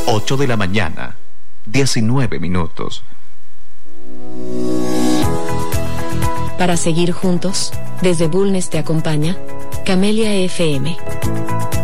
8 de la mañana, 19 minutos. Para seguir juntos, desde Bulnes te acompaña Camelia FM.